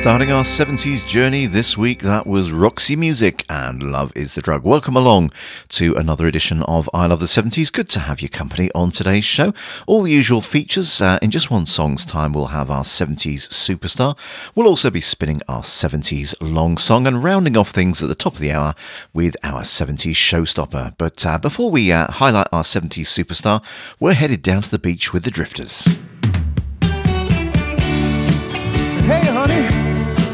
Starting our 70s journey this week, that was Roxy Music and Love is the Drug. Welcome along to another edition of I Love the 70s. Good to have your company on today's show. All the usual features. In just one song's time, we'll have our 70s superstar. We'll also be spinning our 70s long song and rounding off things at the top of the hour with our 70s showstopper. But before we highlight our 70s superstar, we're headed down to the beach with the Drifters.